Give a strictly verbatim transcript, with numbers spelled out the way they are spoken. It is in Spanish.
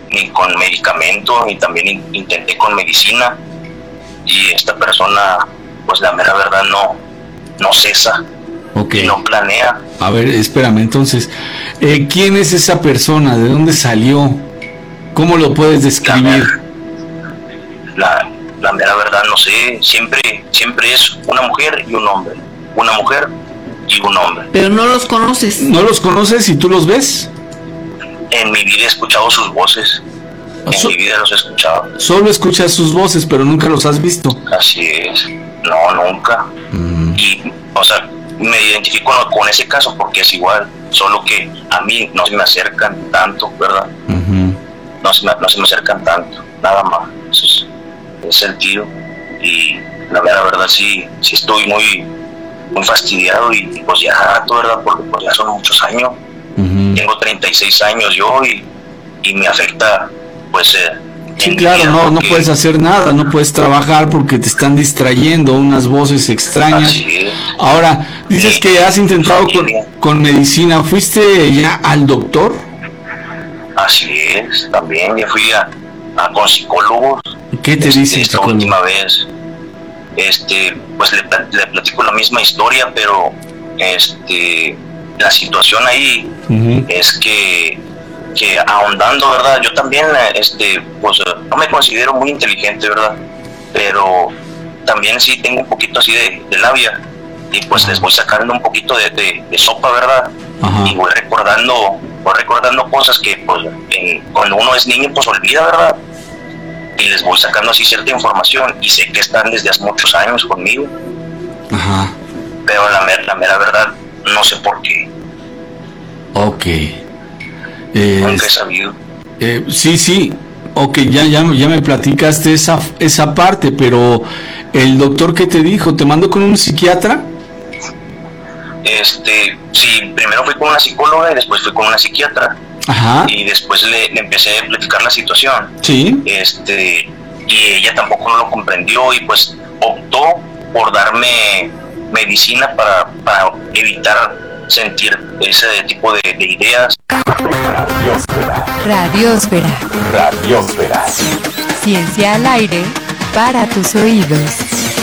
ni con medicamento, y también in, intenté con medicina, y esta persona, pues la mera verdad no, no cesa, okay. y no planea. A ver, espérame, entonces, eh, ¿quién es esa persona? ¿De dónde salió? ¿Cómo lo puedes describir? La, la, la mera verdad no sé, siempre, siempre es una mujer y un hombre, una mujer y un hombre. Pero no los conoces. ¿No los conoces y tú los ves? En mi vida he escuchado sus voces. En so- mi vida los he escuchado. Solo escuchas sus voces, pero nunca los has visto. Así es. No, nunca. Mm. Y, o sea, me identifico con ese caso porque es igual, solo que a mí no se me acercan tanto, ¿verdad? Uh-huh. No se me, no se me acercan tanto, nada más. Eso es, es el tiro. Y la verdad, la verdad sí, sí estoy muy, muy fastidiado, y pues ya, ¿verdad? Porque pues ya son muchos años. Uh-huh. Tengo treinta y seis años yo, y, y me afecta, pues... Eh, sí, claro, no, no puedes hacer nada, no puedes trabajar porque te están distrayendo unas voces extrañas. Ahora, dices sí, que has intentado con, con medicina, ¿fuiste ya al doctor? Así es, también ya fui a, a con psicólogos. ¿Qué te este, dicen? Esta psicólogo? última vez, este, pues le, le platico la misma historia, pero este, la situación ahí uh-huh. es que que ahondando, ¿verdad? Yo también, este, pues, no me considero muy inteligente, ¿verdad? Pero también sí tengo un poquito así de, de labia, y pues les voy sacando un poquito de, de, de sopa, ¿verdad? Ajá. Y voy recordando, voy recordando cosas que, pues, en, cuando uno es niño, pues olvida, ¿verdad? Y les voy sacando así cierta información, y sé que están desde hace muchos años conmigo. Ajá. Pero la, mer- la mera verdad, no sé por qué. Ok. Eh, Nunca he sabido. Eh, sí, sí, ok, ya, ya, ya me platicaste esa, esa parte, pero el doctor, ¿qué te dijo? ¿Te mandó con un psiquiatra? Este, sí, primero fui con una psicóloga y después fui con una psiquiatra. Ajá. Y después le, le empecé a platicar la situación. Sí. Este, y ella tampoco no lo comprendió, y pues optó por darme medicina para, para evitar sentir ese tipo de, de ideas. Radiósfera. Radiósfera. Radiósfera. Ciencia al aire para tus oídos.